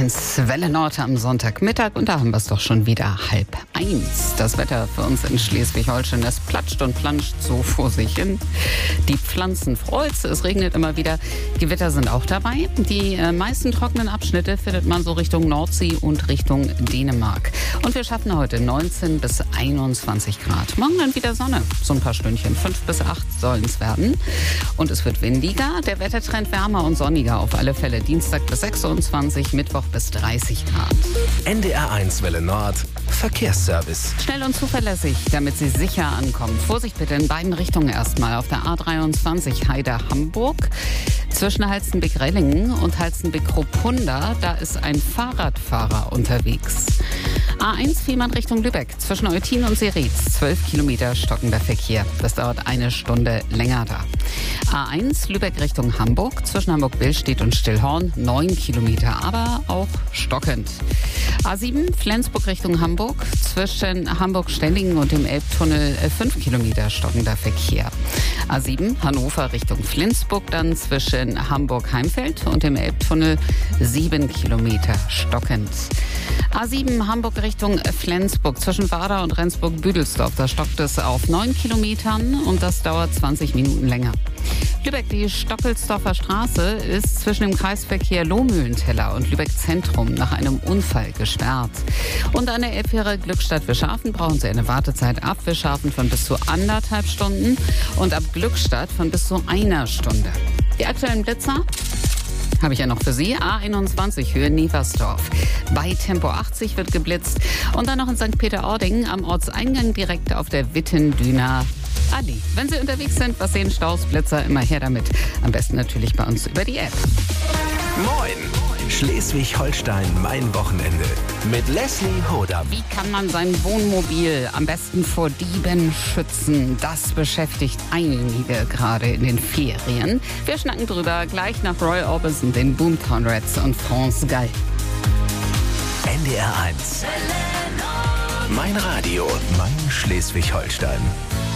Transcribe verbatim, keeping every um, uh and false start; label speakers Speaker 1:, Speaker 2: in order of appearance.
Speaker 1: eins Welle Nord am Sonntagmittag und da haben wir es doch schon wieder halb eins. Das Wetter für uns in Schleswig-Holstein, es platscht und planscht so vor sich hin. Die Pflanzen freut's, es regnet immer wieder. Gewitter sind auch dabei. Die äh, meisten trockenen Abschnitte findet man so Richtung Nordsee und Richtung Dänemark. Und wir schaffen heute neunzehn bis einundzwanzig Grad. Morgen dann wieder Sonne, so ein paar Stündchen. fünf bis acht sollen es werden. Und es wird windiger, der Wettertrend wärmer und sonniger auf alle Fälle. Dienstag bis sechsundzwanzig, Mittwoch bis dreißig Grad.
Speaker 2: N D R eins Welle Nord, Verkehrsservice.
Speaker 1: Schnell und zuverlässig, damit Sie sicher ankommen. Vorsicht bitte in beiden Richtungen erstmal. Auf der A dreiundzwanzig Heide-Hamburg zwischen Halstenbeck-Rellingen und Halstenbeck-Kropunda, da ist ein Fahrradfahrer unterwegs. A eins Fehmarn Richtung Lübeck zwischen Eutin und Seretz, zwölf Kilometer stockender Verkehr. Das dauert eine Stunde länger da. A eins Lübeck Richtung Hamburg zwischen Hamburg-Billstedt und Stillhorn, neun Kilometer, aber auch stockend. A sieben Flensburg Richtung Hamburg zwischen Hamburg-Stellingen und dem Elbtunnel, fünf Kilometer stockender Verkehr. A sieben Hannover Richtung Flensburg, dann zwischen Hamburg-Heimfeld und dem Elbtunnel, sieben Kilometer stockend. A sieben Hamburg Richtung Flensburg zwischen Warda und Rendsburg-Büdelsdorf. Da stockt es auf neun Kilometern und das dauert zwanzig Minuten länger. Lübeck, die Stockelsdorfer Straße ist zwischen dem Kreisverkehr Lohmühlenteller und Lübeck Zentrum nach einem Unfall gesperrt. Und an der Elbfähre Glückstadt-Wischhafen brauchen Sie eine Wartezeit ab Wischhafen von bis zu anderthalb Stunden und ab Glückstadt von bis zu einer Stunde. Die aktuellen Blitzer habe ich ja noch für Sie. A einundzwanzig Höhe Neversdorf. Bei Tempo achtzig wird geblitzt. Und dann noch in Sankt Peter-Ording am Ortseingang direkt auf der Wittendüner Allee. Wenn Sie unterwegs sind, was sehen Staus, Blitzer, immer her damit. Am besten natürlich bei uns über die App.
Speaker 2: Moin! Schleswig-Holstein, mein Wochenende. Mit Leslie Hodam.
Speaker 1: Wie kann man sein Wohnmobil am besten vor Dieben schützen? Das beschäftigt einige gerade in den Ferien. Wir schnacken drüber gleich nach Roy Orbison, den Boomtown Rats und France Gall.
Speaker 2: N D R eins. Mein Radio, mein Schleswig-Holstein.